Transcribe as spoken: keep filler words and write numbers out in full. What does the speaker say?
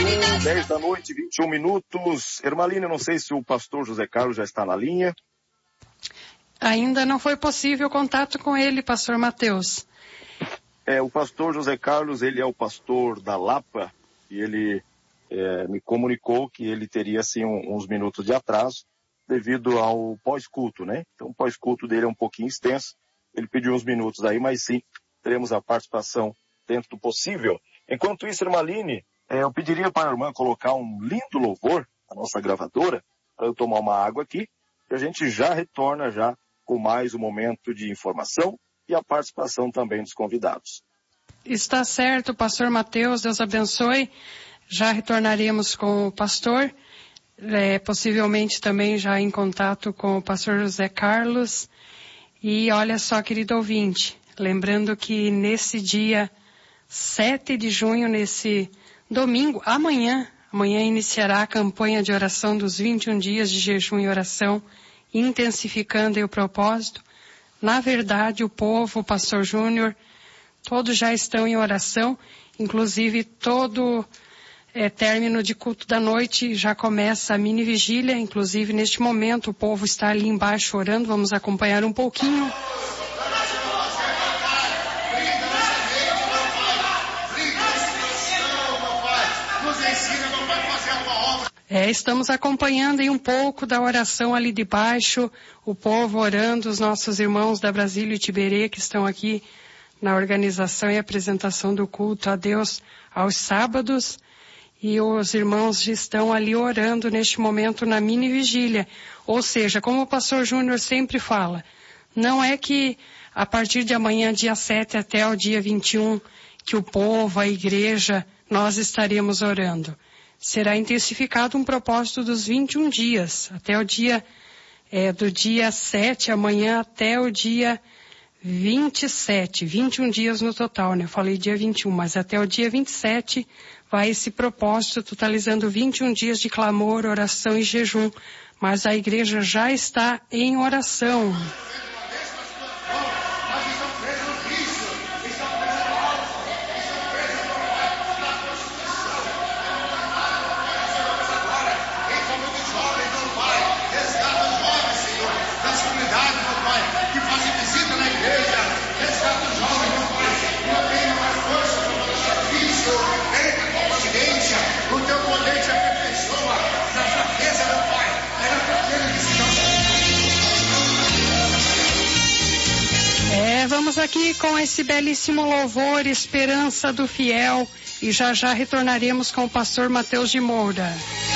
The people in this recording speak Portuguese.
dez da noite, vinte e um minutos. Ermalina, não sei se o pastor José Carlos já está na linha. Ainda não foi possível contato com ele, pastor Mateus. É, o pastor José Carlos, ele é o pastor da Lapa, e ele é, me comunicou que ele teria, assim, um, uns minutos de atraso, devido ao pós-culto, né? Então, o pós-culto dele é um pouquinho extenso, ele pediu uns minutos aí, mas sim, teremos a participação dentro do possível. Enquanto isso, Ermaline, é, eu pediria para a irmã colocar um lindo louvor, a nossa gravadora, para eu tomar uma água aqui, e a gente já retorna já com mais um momento de informação e a participação também dos convidados. Está certo, pastor Mateus, Deus abençoe. Já retornaremos com o pastor, é, possivelmente também já em contato com o pastor José Carlos. E olha só, querido ouvinte, lembrando que nesse dia sete de junho, nesse domingo, amanhã, amanhã iniciará a campanha de oração dos vinte e um dias de jejum e oração, intensificando aí o propósito. Na verdade, o povo, o pastor Júnior, todos já estão em oração, inclusive todo é, término de culto da noite já começa a mini vigília, inclusive neste momento o povo está ali embaixo orando, vamos acompanhar um pouquinho. É, estamos acompanhando aí um pouco da oração ali de baixo, o povo orando, os nossos irmãos da Brasília e Tiberê que estão aqui na organização e apresentação do culto a Deus aos sábados, e os irmãos estão ali orando neste momento na mini vigília. Ou seja, como o pastor Júnior sempre fala, não é que a partir de amanhã, dia sete até o dia vinte e um, que o povo, a igreja, nós estaremos orando. Será intensificado um propósito dos vinte e um dias, até o dia, é, do dia sete, amanhã até o dia vinte e sete, vinte e um dias no total, né? Eu falei dia vinte e um, mas até o dia vinte e sete vai esse propósito, totalizando vinte e um dias de clamor, oração e jejum. Mas a igreja já está em oração. Vamos aqui com esse belíssimo louvor, Esperança do Fiel, e já já retornaremos com o pastor Mateus de Moura.